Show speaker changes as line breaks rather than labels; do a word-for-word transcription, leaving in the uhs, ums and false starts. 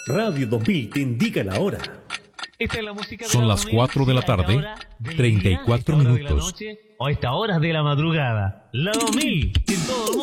Radio dos mil te indica la hora.
Esta es la música de
Son
la
las cuatro de la tarde, treinta y cuatro minutos.
O a esta hora de la madrugada. La dos mil en todo el mundo.